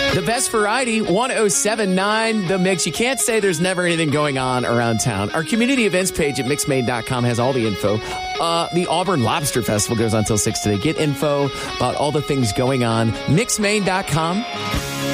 The best variety, 107.9 The Mix. You can't say there's never anything going on around town. Our community events page at mixmaine.com has all the info. The Auburn Lobster Festival goes on until 6 today. Get info about all the things going on. Mixmaine.com.